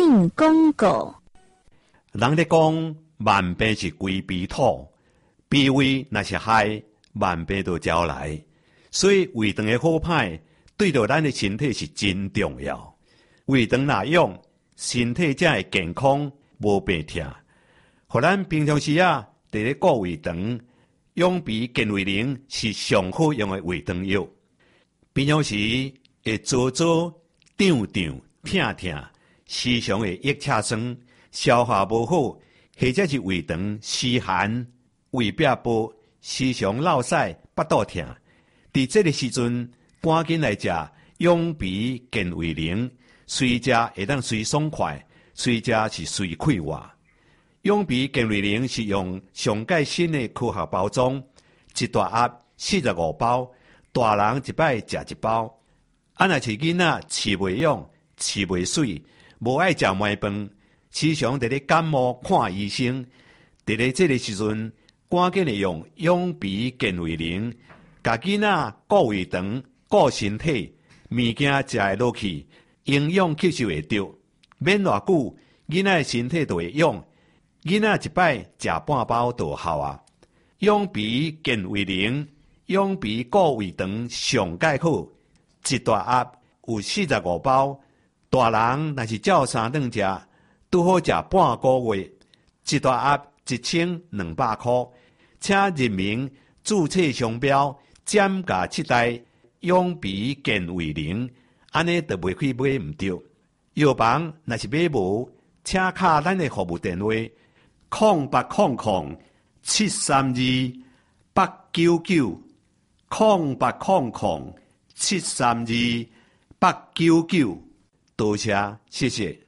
性广告。 人咧讲万病是归脾土，脾胃若是害，万病就招来。所以胃肠的好歹，对着咱的身体是真重要。胃肠若用，身体才会健康，无病痛。互咱平常时啊，伫咧顾胃肠，养脾健胃灵是上好用的胃肠药。平常时会做胀、痛、痛，时常会腋车酸，消化无好，或者是胃肠湿寒、胃壁薄，时常落屎、腹肚痛。伫这个时阵，赶紧来食养脾健胃灵，随食会当随爽快，随食是随快活。养脾健胃灵是用上盖新的科学包装，一大盒45包，大人一摆食一包。若是囡仔饲袂养、饲袂水，无爱食糜饭，时常伫咧感冒看医生，伫咧这个时阵，赶紧的用养脾健胃灵，甲囡仔顾胃肠、顾身体，物件食会落去，营养吸收会着，免偌久，囡仔的身体就会养。囡仔一摆食半包就有效啊！养脾健胃灵，养脾顾胃肠上盖好，一大盒有45包，大人若是照3顿食，拄好食半个月。一大盒1200块，请认明注册商标，减价7代养脾健胃灵，安尼就袂去买唔着。药房若是买无，请敲咱的服务电话。0800-732-899，0800-732-899，多谢，谢谢。